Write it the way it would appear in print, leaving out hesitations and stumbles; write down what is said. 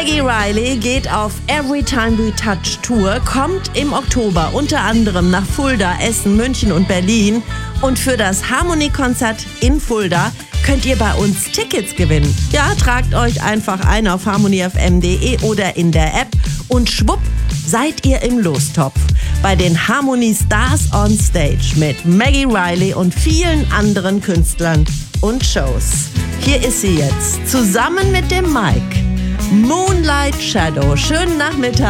Maggie Reilly geht auf Every Time We Touch Tour, kommt im Oktober unter anderem nach Fulda, Essen, München und Berlin. Und für das Harmoniekonzert in Fulda könnt ihr bei uns Tickets gewinnen. Ja, tragt euch einfach ein auf harmoniefm.de oder in der App und schwupp, seid ihr im Lostopf bei den Harmony Stars on Stage mit Maggie Reilly und vielen anderen Künstlern und Shows. Hier ist sie jetzt, zusammen mit dem Mike. Moonlight Shadow. Schönen Nachmittag.